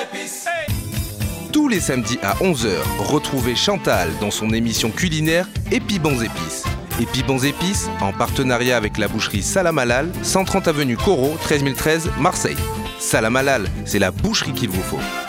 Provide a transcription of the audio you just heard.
épices. Tous les samedis à 11h, retrouvez Chantal dans son émission culinaire Épi Bons Épices. Épi Bons Épices, en partenariat avec la boucherie Salam Halal, 130 avenue Corot, 13013, Marseille. Salam Halal, c'est la boucherie qu'il vous faut.